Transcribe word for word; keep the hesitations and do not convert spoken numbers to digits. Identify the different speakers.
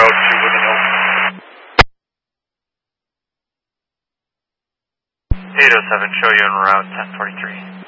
Speaker 1: route to Woodland Hills.
Speaker 2: eight oh seven, show you en route ten forty-three.